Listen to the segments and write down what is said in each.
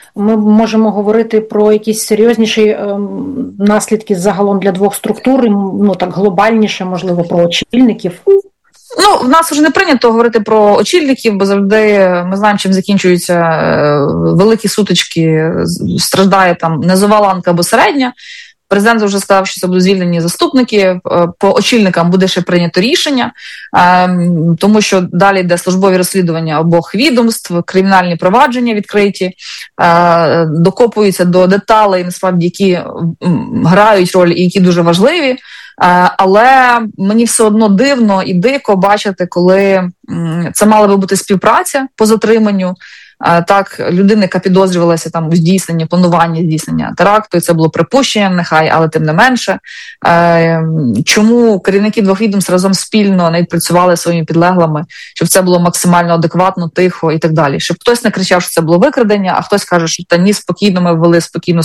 ми можемо говорити про якісь серйозніші наслідки загалом для двох структур, ну так глобальніше, можливо, про очільників? Ну, в нас вже не прийнято говорити про очільників, бо завжди ми знаємо, чим закінчуються великі сутички, страждає там низова ланка або середня. Президент вже сказав, що це будуть звільнені заступники, по очільникам буде ще прийнято рішення, тому що далі йде службові розслідування обох відомств, кримінальні провадження відкриті, докопуються до деталей, насправді, які грають роль і які дуже важливі. Але мені все одно дивно і дико бачити, коли це мала би бути співпраця по затриманню. Так, людина, яка підозрювалася там у здійсненні, плануванні здійснення теракту, і це було припущення, нехай, але тим не менше. Чому керівники двох відомств разом спільно не відпрацювали своїми підлеглими, щоб це було максимально адекватно, тихо і так далі. Щоб хтось не кричав, що це було викрадення, а хтось каже, що та ні, спокійно ми ввели спокійно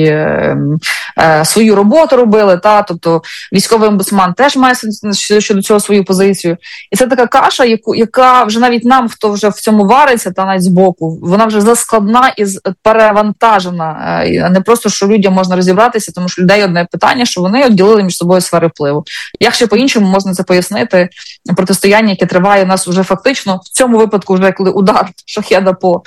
свою роботу робили. Тобто військовий омбудсман теж має щодо цього свою позицію. І це така каша, яка вже навіть нам, хто вже в цьому вариться, та навіть збоку, вона вже заскладна і перевантажена, а не просто, що людям можна розібратися, тому що людей одне питання, що вони ділили між собою сфери впливу. Як ще по-іншому можна це пояснити? Протистояння, яке триває у нас вже фактично, в цьому випадку вже коли удар шахеда по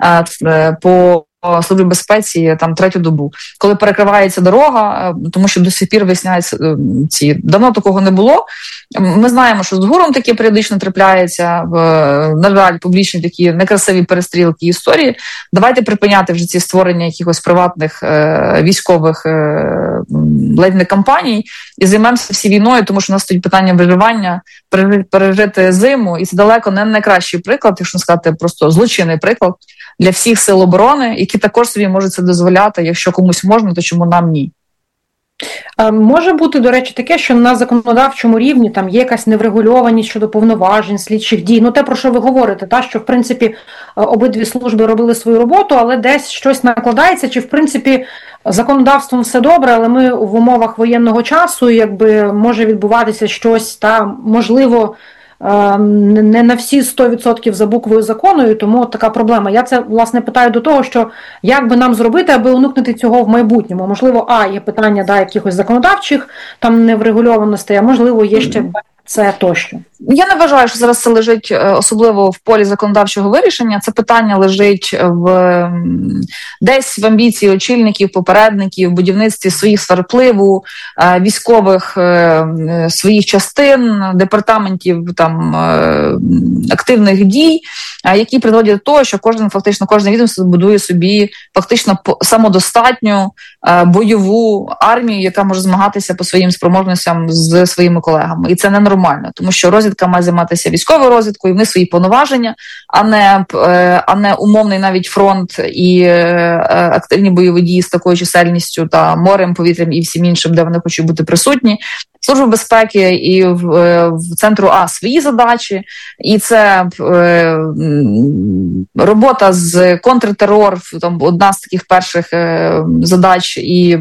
Службі безпеці там третю добу, коли перекривається дорога, тому що до сих пір виясняється давно такого не було. Ми знаємо, що з ГУРом таке періодично трапляється, на жаль, публічні такі некрасиві перестрілки історії. Давайте припиняти вже ці створення якихось приватних військових ледь не кампаній і займемося всі війною, тому що у нас стоїть питання виживання, пережити зиму, і це далеко не найкращий приклад, якщо не сказати просто злочинний приклад для всіх сил оборони, які також собі можуть це дозволяти. Якщо комусь можна, то чому нам ні? Може бути, до речі, таке, що на законодавчому рівні там є якась неврегульованість щодо повноважень, слідчих дій. Ну, те, про що ви говорите, що, в принципі, обидві служби робили свою роботу, але десь щось накладається, чи, в принципі, законодавством все добре, але ми в умовах воєнного часу, якби, може відбуватися щось, можливо, не на всі 100% за буквою закону, і тому така проблема. Я це, власне, питаю до того, що як би нам зробити, аби уникнути цього в майбутньому. Можливо, є питання якихось законодавчих там неврегульованостей, а можливо, є ще це тощо. Я не вважаю, що зараз це лежить особливо в полі законодавчого вирішення. Це питання лежить десь в амбіції очільників, попередників, в будівництві своїх сфер впливу, військових своїх частин, департаментів там активних дій, які приводять до того, що кожне відомство будує собі фактично самодостатню бойову армію, яка може змагатися по своїм спроможностям з своїми колегами. І це ненормально, тому що розвідка має займатися військовою розвідкою, в них свої повноваження, а не умовний навіть фронт і активні бойові дії з такою чисельністю та морем, повітрям і всім іншим, де вони хочуть бути присутні. Служба безпеки і в центру свої задачі, і це робота з контртерор, там одна з таких перших задач,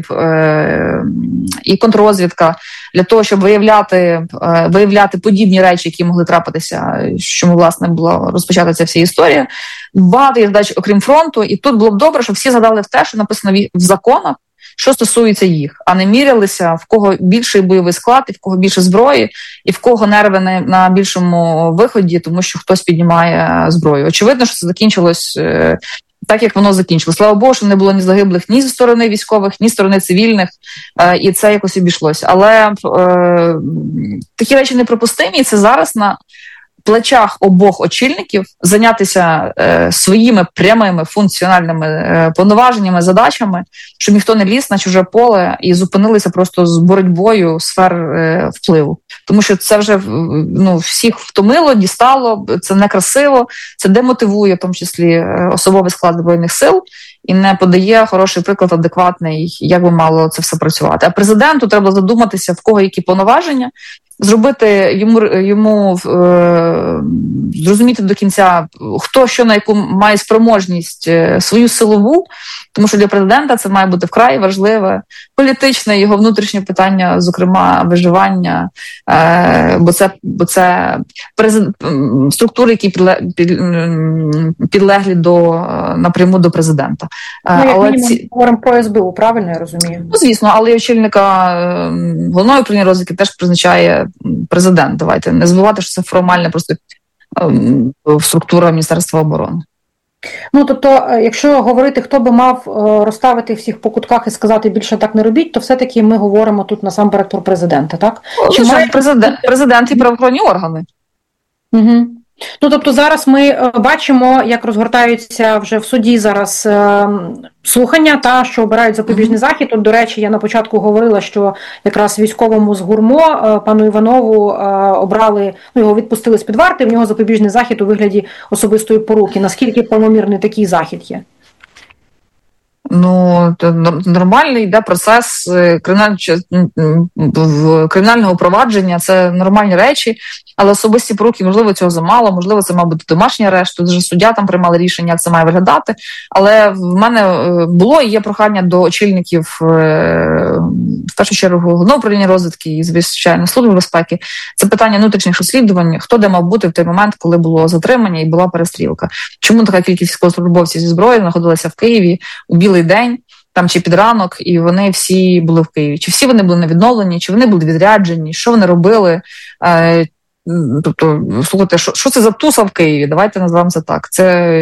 і контррозвідка для того, щоб виявляти подібні речі, які могли трапитися, що, власне, була розпочата ця вся історія. Багато є задач, окрім фронту, і тут було б добре, щоб всі згадали в те, що написано в законах, що стосується їх, а не мірялися, в кого більший бойовий склад, і в кого більше зброї, і в кого нерви на більшому виході, тому що хтось піднімає зброю. Очевидно, що це закінчилось так, як воно закінчилось. Слава Богу, що не було ні загиблих ні зі сторони військових, ні зі сторони цивільних, і це якось обійшлося. Але такі речі неприпустимі, і це зараз на плечах обох очільників зайнятися своїми прямими функціональними повноваженнями, задачами, щоб ніхто не ліз на чуже поле і зупинилися просто з боротьбою сфер впливу. Тому що це вже всіх втомило, дістало, це некрасиво, це демотивує, в тому числі особовий склад Збройних сил, і не подає хороший приклад, адекватний, як би мало це все працювати. А президенту треба задуматися, в кого які повноваження, зробити йому зрозуміти до кінця, хто що на яку має спроможність, свою силову, тому що для президента це має бути вкрай важливе політичне, його внутрішнє питання, зокрема виживання, бо це структури, які підлеглі напряму до президента. Але говоримо про СБУ, правильно я розумію? Ну, звісно, але очільника головної управління розвідки теж призначає президент. Давайте не забувати, що це формальна просто структура Міністерства оборони. Ну, тобто, якщо говорити, хто би мав розставити всіх по кутках і сказати більше так не робіть, то все-таки ми говоримо тут насамперед про президента, так? Чи має президент і правоохоронні органи? Угу. Ну, тобто зараз ми бачимо, як розгортаються вже в суді зараз слухання, що обирають запобіжний захід. От, до речі, я на початку говорила, що якраз військовому з ГУРМО, пану Іванову, обрали, його відпустили з-під варти, в нього запобіжний захід у вигляді особистої поруки. Наскільки правомірний такий захід є? Ну, нормальний йде процес кримінального провадження, це нормальні речі, але особисті поруки, можливо, цього замало, можливо, це мав бути домашній арешт, тут вже суддя там приймали рішення, як це має виглядати, але в мене було і є прохання до очільників, в першу чергу, головного управління розвідки і, звичайно, Служби безпеки, це питання внутрішніх розслідувань, хто де мав бути в той момент, коли було затримання і була перестрілка. Чому така кількість військовослужбовців зі зброєю знаходилася в Києві у білий день, там чи під ранок, і вони всі були в Києві. Чи всі вони були на відновленні, чи вони були відряджені, що вони робили? Тобто, слухайте, що це за туса в Києві? Давайте назвемо це так. Це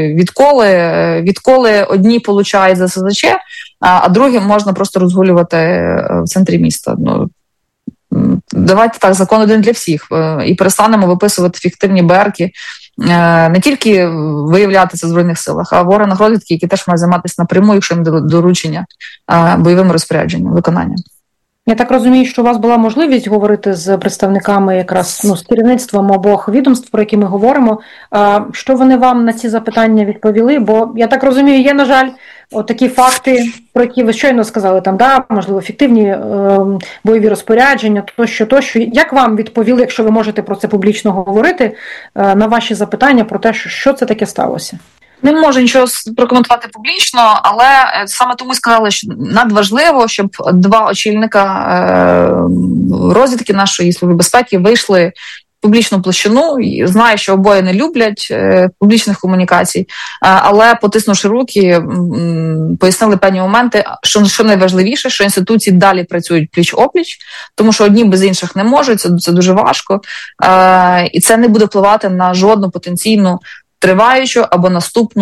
відколи одні получають за СЗЧ, а другі можна просто розгулювати в центрі міста. Ну, давайте так, закон один для всіх. І перестанемо виписувати фіктивні БРки, не тільки виявлятися в Збройних силах, а в органах розвідки, які теж мають займатися напряму, якщо їм доручення бойовим розпорядженням, виконанням. Я так розумію, що у вас була можливість говорити з представниками якраз з керівництвом обох відомств, про які ми говоримо. Що вони вам на ці запитання відповіли? Бо, я так розумію, є, на жаль, такі факти, про які ви щойно сказали, можливо, фіктивні бойові розпорядження, тощо. Як вам відповіли, якщо ви можете про це публічно говорити, на ваші запитання про те, що це таке сталося? Не можу нічого прокоментувати публічно, але саме тому сказали, що надважливо, щоб два очільника розвідки нашої Служби безпеки вийшли в публічну площину. Знаю, що обоє не люблять публічних комунікацій, але, потиснувши руки, пояснили певні моменти, що найважливіше, що інституції далі працюють пліч-опліч, тому що одні без інших не можуть, це дуже важко, і це не буде впливати на жодну потенційну триваючу або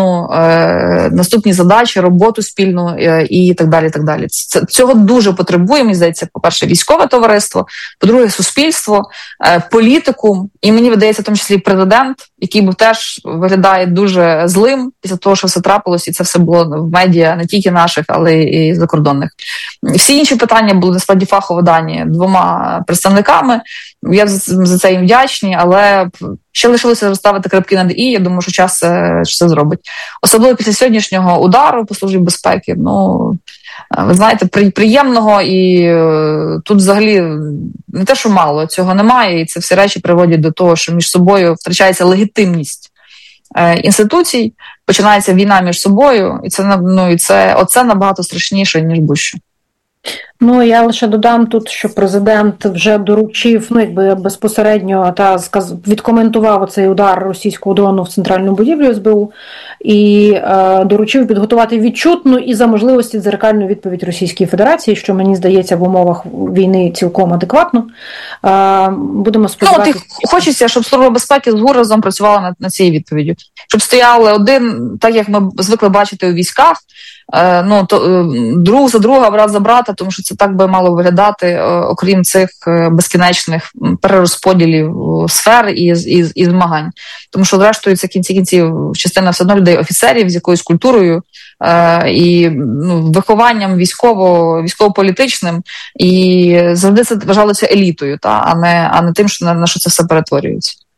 наступні задачі, роботу спільну і так далі. Так далі. Цього дуже потребує, мені здається, по-перше, військове товариство, по-друге, суспільство, політику, і мені видається, в тому числі президент, який був теж виглядає дуже злим після того, що все трапилось, і це все було в медіа не тільки наших, але і закордонних. Всі інші питання були насправді фахово дані двома представниками. Я за це їм вдячний, але ще лишилося розставити крапки над «і». Я думаю, що час це зробить. Особливо після сьогоднішнього удару по Службі безпеки. Ви знаєте, приємного, і тут взагалі не те, що мало, цього немає, і це всі речі приводять до того, що між собою втрачається легітимність інституцій, починається війна між собою, і це набагато страшніше, ніж будь-що. Я лише додам тут, що президент вже доручив, безпосередньо відкоментував цей удар російського дрону в центральну будівлю СБУ і доручив підготувати відчутну і за можливості дзеркальну відповідь Російської Федерації, що, мені здається, в умовах війни цілком адекватно. Будемо сподіватися. Хочеться, щоб Служба безпеки з ГУР разом працювала над цією відповіддю. Щоб стояли один, так як ми звикли бачити у військах, друг за друга, брат за брата, тому що це так би мало виглядати, окрім цих безкінечних перерозподілів сфер і змагань. Тому що, зрештою, це кінці кінців частина все одно людей офіцерів з якоюсь культурою і вихованням військово-політичним, і завжди це вважалося елітою, а не тим, на що це все перетворюється.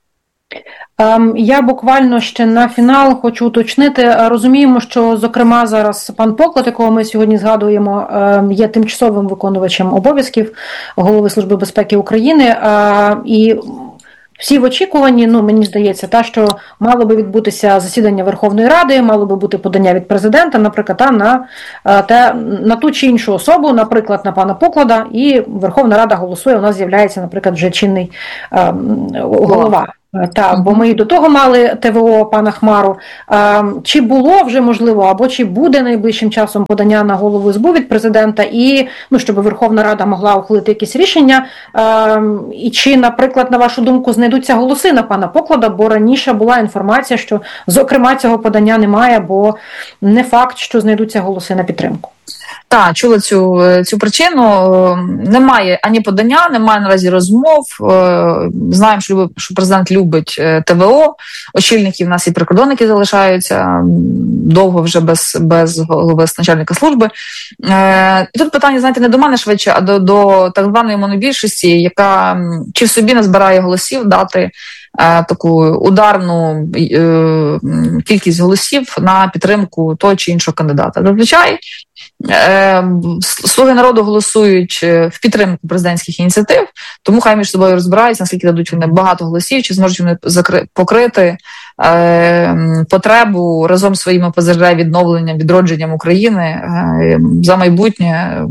Я буквально ще на фінал хочу уточнити. Розуміємо, що, зокрема, зараз пан Поклад, якого ми сьогодні згадуємо, є тимчасовим виконувачем обов'язків Голови Служби безпеки України. І всі в очікуванні, мені здається, що мало би відбутися засідання Верховної Ради, мало би бути подання від президента, наприклад, на ту чи іншу особу, наприклад, на пана Поклада, і Верховна Рада голосує, у нас з'являється, наприклад, вже чинний голова. Так, бо ми і до того мали ТВО пана Хмару. Чи було вже можливо, або чи буде найближчим часом подання на голову СБУ від президента, і щоб Верховна Рада могла ухвалити якісь рішення, і чи, наприклад, на вашу думку, знайдуться голоси на пана Поклада, бо раніше була інформація, що, зокрема, цього подання немає, бо не факт, що знайдуться голоси на підтримку. Так, чула цю причину. Немає ані подання, немає наразі розмов. Знаємо, що президент любить ТВО, очільники в нас і прикордонники залишаються довго вже без голови начальника служби. І тут питання, знаєте, не до мене швидше, а до так званої монобільшості, яка чи в собі не збирає голосів дати таку ударну кількість голосів на підтримку того чи іншого кандидата. Зазвичай «Слуги народу» голосують в підтримку президентських ініціатив, тому хай між собою розбираються, наскільки дадуть вони багато голосів, чи зможуть вони покрити потребу разом з своїми ОПЗЖ відновленням, відродженням України за майбутнє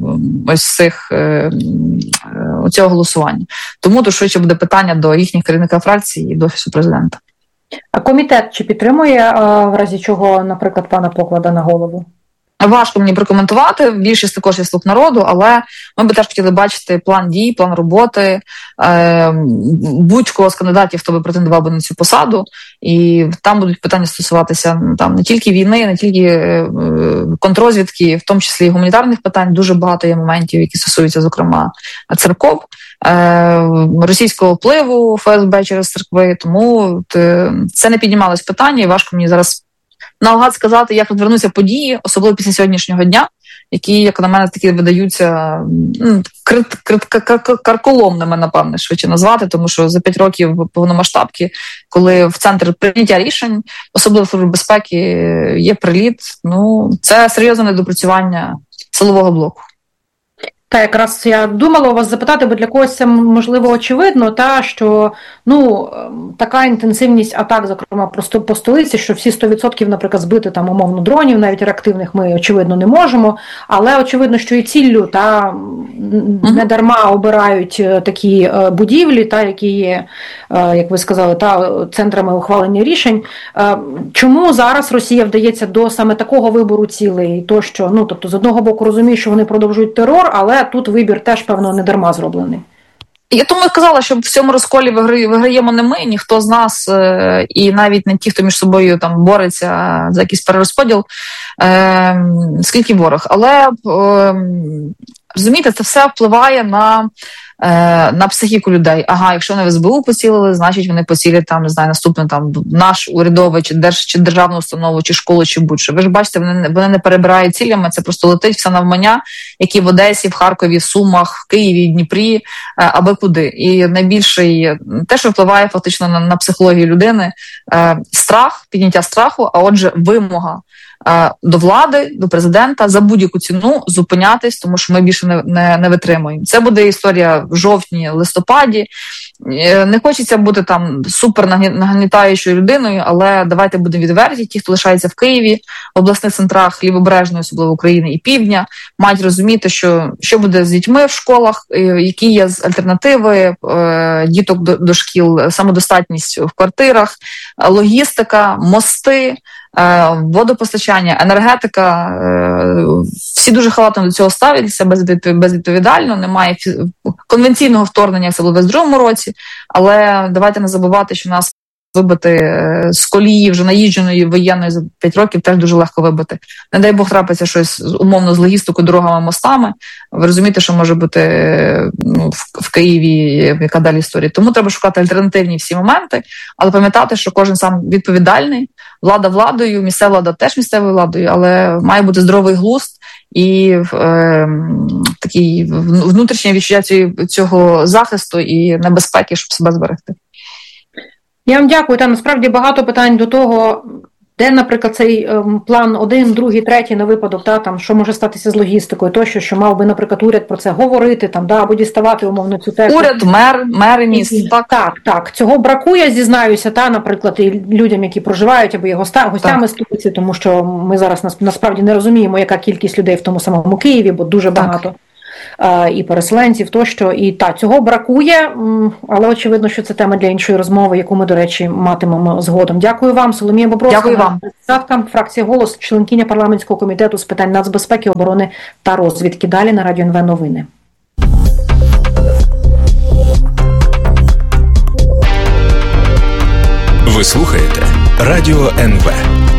цього голосування. Тому то швидше буде питання до їхніх керівника фракції і до Офісу президента. А комітет чи підтримує, в разі чого, наприклад, пана Поклада на голову? Важко мені прокоментувати, більшість також є «Слуг народу», але ми би теж хотіли бачити план дій, план роботи будь-кого з кандидатів, хто би претендував би на цю посаду, і там будуть питання стосуватися не тільки війни, не тільки контррозвідки, в тому числі і гуманітарних питань. Дуже багато є моментів, які стосуються, зокрема, церков, російського впливу ФСБ через церкви, тому це не піднімалось питання, і важко мені зараз наугад сказати, як розвернуться події, особливо після сьогоднішнього дня, які, як на мене, такі видаються карколомними, напевне, швидше назвати, тому що за 5 років повномасштабки, коли в центр прийняття рішень, особливо Служби безпеки, є приліт, це серйозне недопрацювання силового блоку. Та якраз я думала у вас запитати, бо для когось це, можливо, очевидно, що така інтенсивність атак, зокрема, по столиці, що всі 100%, наприклад, збити умовно дронів, навіть реактивних, ми, очевидно, не можемо, але очевидно, що і ціллю не дарма обирають такі будівлі, які є, як ви сказали, центрами ухвалення рішень. Чому зараз Росія вдається до саме такого вибору цілей? Тобто, з одного боку, розумію, що вони продовжують терор, але тут вибір теж, певно, не дарма зроблений. Я тому і казала, що в цьому розколі виграємо не ми, ніхто з нас, і навіть не ті, хто між собою бореться за якийсь перерозподіл, скільки ворог. Але, розумієте, це все впливає на психіку людей. Якщо вони в СБУ поцілили, значить вони поцілять наступне наш урядовий чи державну установу, чи школу, чи будь-що. Ви ж бачите, вони не перебирають цілями, це просто летить все навмання, які в Одесі, в Харкові, в Сумах, в Києві, в Дніпрі, аби куди. І найбільший, те, що впливає фактично на психологію людини, страх, підняття страху, а отже вимога до влади, до президента за будь-яку ціну зупинятись, тому що ми більше не витримуємо. Це буде історія в жовтні, листопаді. Не хочеться бути супер нагнітаючою людиною, але давайте будемо відверті. Ті, хто лишається в Києві, в обласних центрах Лівобережної, особливо України і Півдня, мають розуміти, що буде з дітьми в школах, які є альтернативи діток до шкіл, самодостатність в квартирах, логістика, мости, водопостачання, енергетика. Всі дуже халатно до цього ставляться, безвідповідально, немає конвенційного вторгнення, як це було в 22-му році, але давайте не забувати, що нас вибити з колії вже наїждженої воєнної за 5 років теж дуже легко вибити. Не дай Бог трапиться щось умовно з логістикою, дорогами, мостами. Ви розумієте, що може бути в Києві, яка далі історія. Тому треба шукати альтернативні всі моменти, але пам'ятати, що кожен сам відповідальний, влада владою, місцева влада теж місцевою владою, але має бути здоровий глузд і такий внутрішнє відчуття цього захисту і небезпеки, щоб себе зберегти. Я вам дякую. Там насправді багато питань до того, де, наприклад, цей план 1, 2, 3 на випадок, там, що може статися з логістикою, тощо, що мав би, наприклад, уряд про це говорити, або діставати умовно цю техніку. Уряд, мери міст. Так. Цього бракує, зізнаюся, наприклад, і людям, які проживають, або є гостями столиці, тому що ми зараз насправді не розуміємо, яка кількість людей в тому самому Києві, бо дуже багато. І переселенців тощо. І цього бракує, але очевидно, що це тема для іншої розмови, яку ми, до речі, матимемо згодом. Дякую вам, Соломія Бобровська. Дякую вам. Депутатка, фракція «Голос», членкиня парламентського комітету з питань нацбезпеки, оборони та розвідки. Далі на Радіо НВ новини. Ви слухаєте Радіо НВ.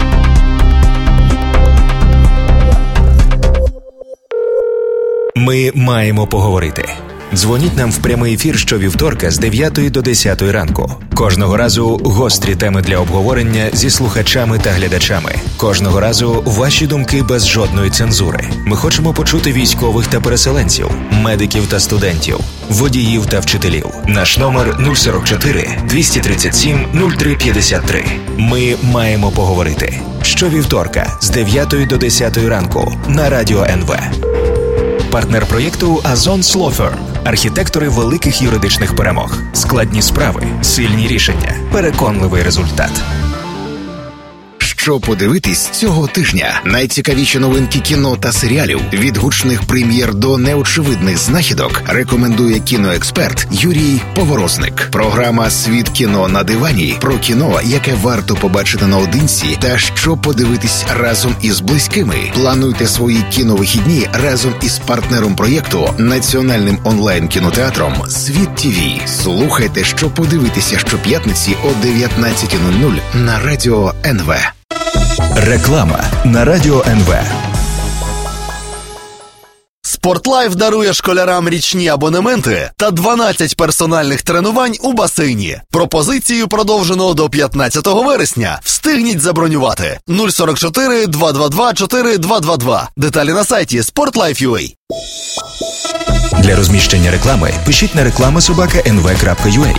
Ми маємо поговорити. Дзвоніть нам в прямий ефір щовівторка з 9 до 10 ранку. Кожного разу гострі теми для обговорення зі слухачами та глядачами. Кожного разу ваші думки без жодної цензури. Ми хочемо почути військових та переселенців, медиків та студентів, водіїв та вчителів. Наш номер 044 237 0353. Ми маємо поговорити. Щовівторка з 9 до 10 ранку на Радіо НВ. Партнер проєкту Азон Law Firm. Архітектори великих юридичних перемог. Складні справи, сильні рішення, переконливий результат. Що подивитись цього тижня? Найцікавіші новинки кіно та серіалів, від гучних прем'єр до неочевидних знахідок, рекомендує кіноексперт Юрій Поворозник. Програма «Світ кіно на дивані» про кіно, яке варто побачити наодинці та що подивитись разом із близькими. Плануйте свої кіновихідні разом із партнером проєкту, національним онлайн-кінотеатром «Світ ТВ». Слухайте, що подивитися щоп'ятниці о 19:00 на Радіо НВ. Реклама на Радіо НВ. Спортлайф дарує школярам річні абонементи та 12 персональних тренувань у басейні. Пропозицію продовжено до 15 вересня. Встигніть забронювати. 044 222 4222. Деталі на сайті sportlife.ua. Для розміщення реклами пишіть на reklama@nv.ua.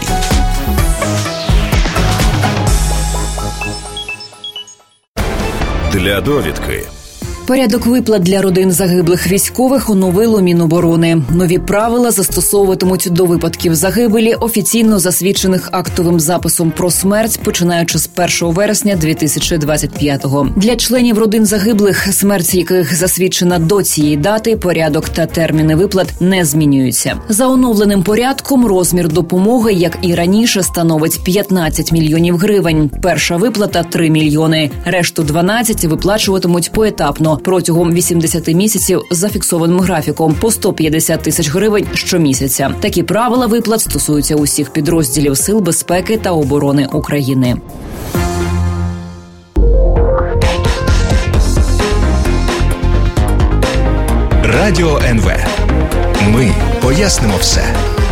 Для довідки. Порядок виплат для родин загиблих військових оновило Міноборони. Нові правила застосовуватимуть до випадків загибелі, офіційно засвідчених актовим записом про смерть, починаючи з 1 вересня 2025-го. Для членів родин загиблих, смерть яких засвідчена до цієї дати, порядок та терміни виплат не змінюються. За оновленим порядком розмір допомоги, як і раніше, становить 15 мільйонів гривень. Перша виплата – 3 мільйони. Решту 12 виплачуватимуть поетапно протягом 80 місяців за фіксованим графіком по 150 тисяч гривень щомісяця. Такі правила виплат стосуються усіх підрозділів Сил безпеки та оборони України. Радіо НВ. Ми пояснимо все.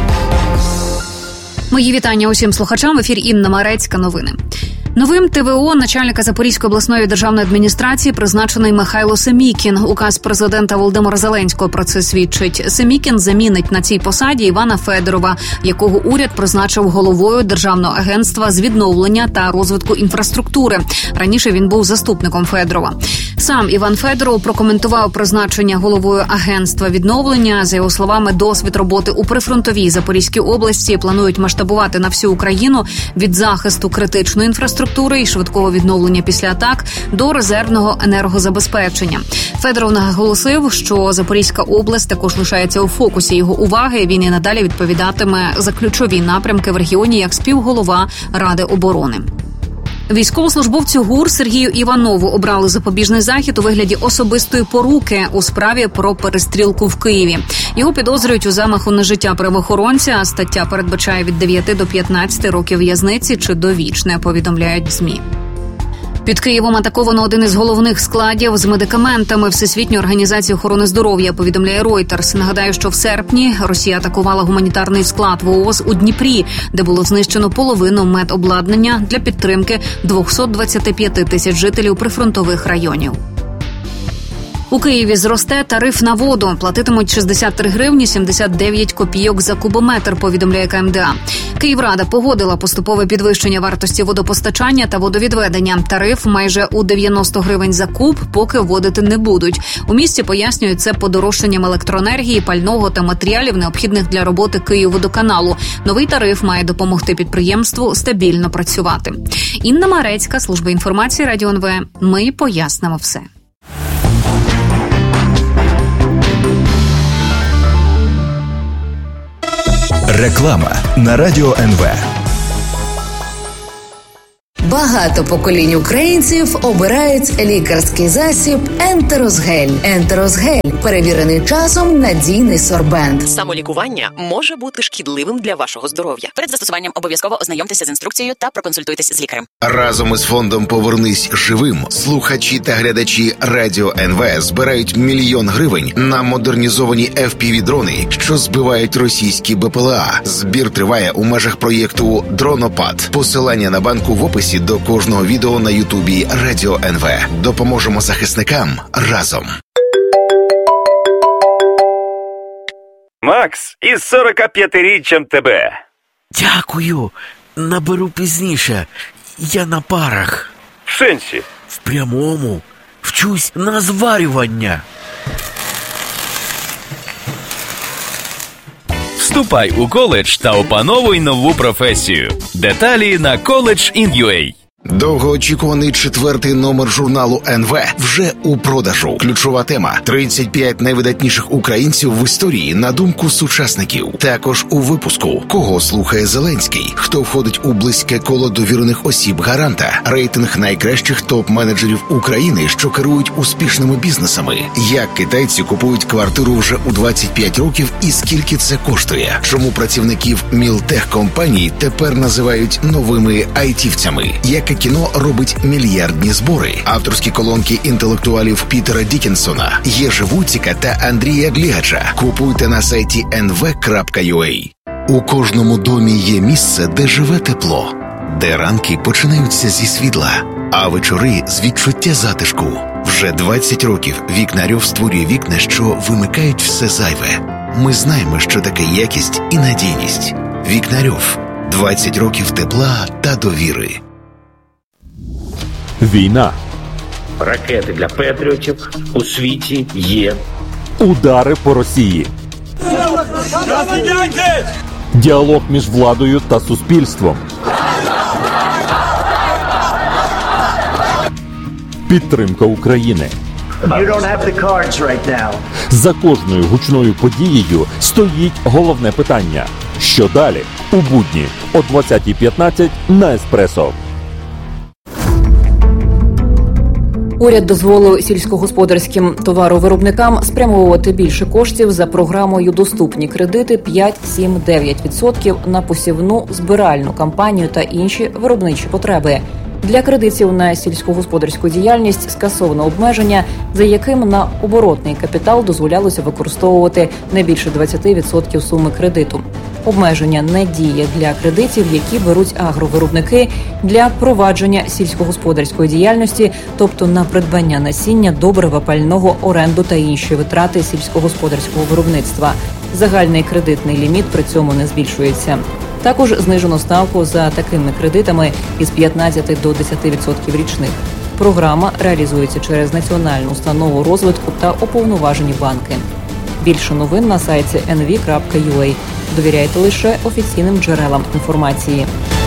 Мої вітання усім слухачам. В ефірі Інна Марецька. Новини. Новим ТВО начальника Запорізької обласної державної адміністрації призначений Михайло Семікін. Указ президента Володимира Зеленського про це свідчить. Семікін замінить на цій посаді Івана Федорова, якого уряд призначив головою Державного агентства з відновлення та розвитку інфраструктури. Раніше він був заступником Федорова. Сам Іван Федоров прокоментував призначення головою агентства відновлення. За його словами, досвід роботи у прифронтовій Запорізькій області планують масштабувати на всю Україну від захисту критичної інфраструктури і швидкого відновлення після атак до резервного енергозабезпечення. Федоров наголосив, що Запорізька область також лишається у фокусі його уваги. Він і надалі відповідатиме за ключові напрямки в регіоні як співголова Ради оборони. Військовослужбовцю ГУР Сергію Іванову обрали запобіжний захід у вигляді особистої поруки у справі про перестрілку в Києві. Його підозрюють у замаху на життя правоохоронця. Стаття передбачає від 9 до 15 років в'язниці чи довічне, повідомляють ЗМІ. Під Києвом атаковано один із головних складів з медикаментами Всесвітньої організації охорони здоров'я, повідомляє Reuters. Нагадаю, що в серпні Росія атакувала гуманітарний склад ВООЗ у Дніпрі, де було знищено половину медобладнання для підтримки 225 тисяч жителів прифронтових районів. У Києві зросте тариф на воду. Платитимуть 63 гривні 79 копійок за кубометр, повідомляє КМДА. Київрада погодила поступове підвищення вартості водопостачання та водовідведення. Тариф майже у 90 гривень за куб, поки вводити не будуть. У місті пояснюють це подорожчанням електроенергії, пального та матеріалів, необхідних для роботи Київводоканалу. Новий тариф має допомогти підприємству стабільно працювати. Інна Марецька, служба інформації Радіо НВ. Ми пояснимо все. Реклама на Радіо НВ. Багато поколінь українців обирають лікарський засіб Ентерозгель. Ентерозгель – перевірений часом надійний сорбент. Самолікування може бути шкідливим для вашого здоров'я. Перед застосуванням обов'язково ознайомтеся з інструкцією та проконсультуйтесь з лікарем. Разом із фондом «Повернись живим» слухачі та глядачі Радіо НВ збирають 1 мільйон гривень на модернізовані FPV-дрони, що збивають російські БПЛА. Збір триває у межах проєкту «Дронопад». Посилання на банку в описі до кожного відео на Ютубі Радіо НВ. Допоможемо захисникам разом. Макс, із 45-річчям тебе. Дякую. Наберу пізніше. Я на парах. В сенсі? В прямому. Вчусь на зварювання. Вступай у коледж та опановуй нову професію. Деталі на college.in.ua. Довгоочікуваний 4-й номер журналу НВ вже у продажу. Ключова тема – 35 найвидатніших українців в історії на думку сучасників. Також у випуску – кого слухає Зеленський, хто входить у близьке коло довірених осіб гаранта, рейтинг найкращих топ-менеджерів України, що керують успішними бізнесами, як китайці купують квартиру вже у 25 років і скільки це коштує, чому працівників мілтехкомпаній тепер називають новими айтівцями, яке кіно робить мільярдні збори. Авторські колонки інтелектуалів Пітера Діккенсона, Єжи Вуціка та Андрія Глігача купуйте на сайті nv.ua. У кожному домі є місце, де живе тепло, де ранки починаються зі світла, а вечори з відчуття затишку. Вже 20 років Вікнарьов створює вікна, що вимикають все зайве. Ми знаємо, що таке якість і надійність. Вікнарьов. 20 років тепла та довіри. Війна. Ракети для патріотів у світі є. Удари по Росії. Діалог між владою та суспільством. Підтримка України. За кожною гучною подією стоїть головне питання. Що далі? У будні о 20:15 на Еспресо. Уряд дозволив сільськогосподарським товаровиробникам спрямовувати більше коштів за програмою «Доступні кредити» 5-7-9% на посівну, збиральну кампанію та інші виробничі потреби. Для кредитів на сільськогосподарську діяльність скасовано обмеження, за яким на оборотний капітал дозволялося використовувати не більше 20% суми кредиту. Обмеження не діє для кредитів, які беруть агровиробники для провадження сільськогосподарської діяльності, тобто на придбання насіння, добрива, пального, оренду та інші витрати сільськогосподарського виробництва. Загальний кредитний ліміт при цьому не збільшується. Також знижено ставку за такими кредитами із 15 до 10% річних. Програма реалізується через Національну установу розвитку та уповноважені банки. Більше новин на сайті nv.ua. Довіряйте лише офіційним джерелам інформації.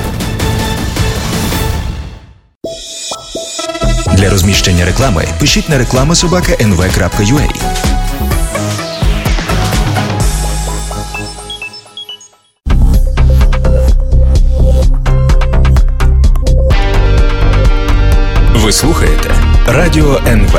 Для розміщення реклами пишіть на reklama@nv.ua. Ви слухаєте Радіо НВ.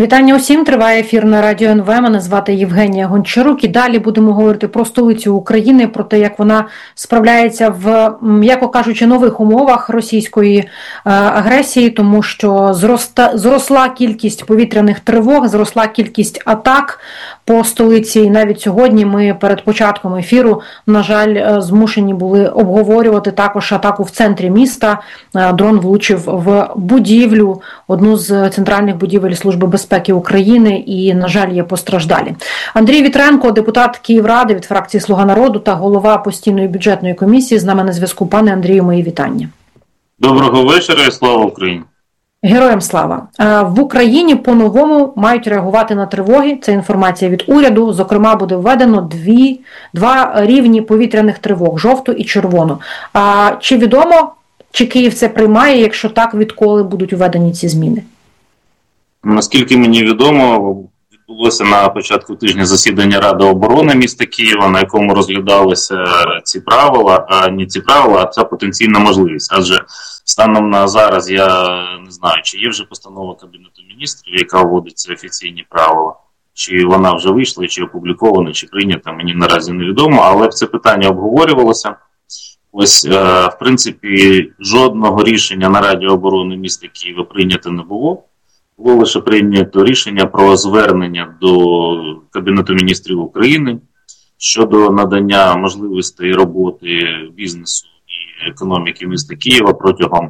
Вітання усім, триває ефір на Радіо НВ, мене звати Євгенія Гончарук і далі будемо говорити про столицю України, про те, як вона справляється в, м'яко кажучи, нових умовах російської агресії, тому що зросла кількість повітряних тривог, зросла кількість атак по столиці, і навіть сьогодні ми перед початком ефіру, на жаль, змушені були обговорювати також атаку в центрі міста. Дрон влучив в будівлю, одну з центральних будівель Служби безпеки України, і, на жаль, є постраждалі. Андрій Вітренко, депутат Київради від фракції «Слуга народу» та голова постійної бюджетної комісії, з нами на зв'язку. Пане Андрію, мої вітання. Доброго вечора і слава Україні. Героям слава. В Україні по-новому мають реагувати на тривоги. Це інформація від уряду. Зокрема, буде введено два рівні повітряних тривог – жовту і червону. Чи відомо, чи Київ це приймає? Якщо так, відколи будуть введені ці зміни? Наскільки мені відомо, відбулося на початку тижня засідання Ради оборони міста Києва, на якому розглядалися ці правила, а ця потенційна можливість. Адже станом на зараз я не знаю, чи є вже постанова Кабінету міністрів, яка вводить ці офіційні правила, чи вона вже вийшла, чи опублікована, чи прийнята, мені наразі невідомо, але це питання обговорювалося. Ось, в принципі, жодного рішення на Раді оборони міста Києва прийнято не було. Було лише прийнято рішення про звернення до Кабінету міністрів України щодо надання можливостей роботи бізнесу і економіки міста Києва протягом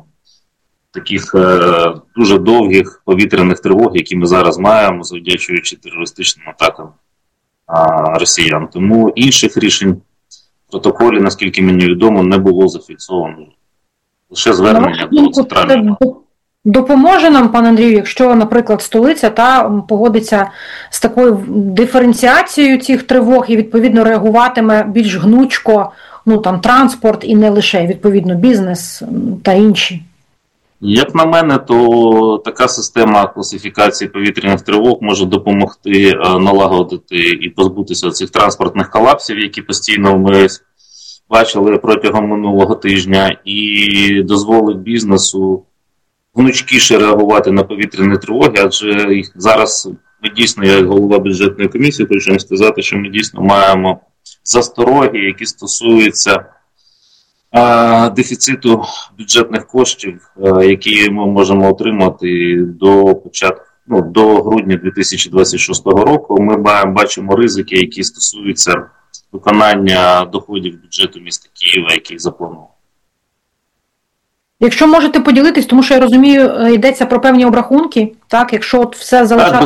таких дуже довгих повітряних тривог, які ми зараз маємо, завдячуючи терористичним атакам росіян. Тому інших рішень в протоколі, наскільки мені відомо, не було зафіксовано. Лише звернення до центрального. Допоможе нам, пане Андрію, якщо, наприклад, столиця погодиться з такою диференціацією цих тривог і, відповідно, реагуватиме більш гнучко, транспорт і не лише, відповідно, бізнес та інші? Як на мене, то така система класифікації повітряних тривог може допомогти налагодити і позбутися цих транспортних колапсів, які постійно ми бачили протягом минулого тижня, і дозволить бізнесу гнучкіше реагувати на повітряні тривоги, адже зараз ми дійсно, я як голова бюджетної комісії, хочу вам сказати, що ми дійсно маємо застороги, які стосуються дефіциту бюджетних коштів, які ми можемо отримати до грудня 2026 року. Ми бачимо ризики, які стосуються виконання доходів бюджету міста Києва, яких заплановано. Якщо можете поділитись, тому що я розумію, йдеться про певні обрахунки, так? Якщо от все залишати...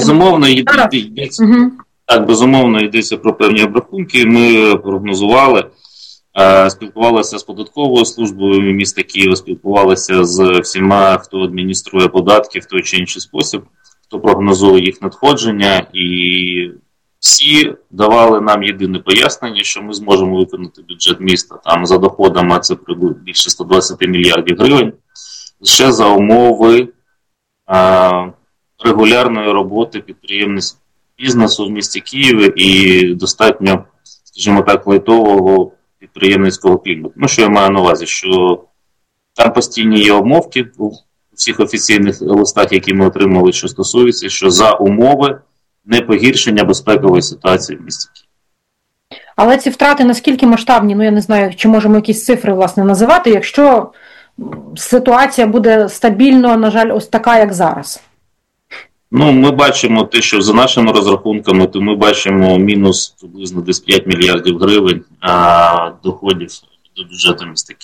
Так, безумовно, йдеться про певні обрахунки. Ми прогнозували, спілкувалися з податковою службою міста Києва, спілкувалися з всіма, хто адмініструє податки в той чи інший спосіб, хто прогнозує їх надходження, і всі давали нам єдине пояснення, що ми зможемо виконати бюджет міста там за доходами, це більше 120 мільярдів гривень, лише за умови регулярної роботи підприємництва бізнесу в місті Києві і достатньо, скажімо так, лайтового підприємницького клімату. Ну, що я маю на увазі, що там постійні є обмовки у всіх офіційних листах, які ми отримали, що стосується, що за умови не погіршення безпекової ситуації в місті Києві. Але ці втрати наскільки масштабні? Я не знаю, чи можемо якісь цифри, власне, називати, якщо ситуація буде стабільно, на жаль, ось така, як зараз. Ми бачимо те, що за нашими розрахунками, то ми бачимо мінус приблизно десь 5 мільярдів гривень доходів до бюджету міста Києва.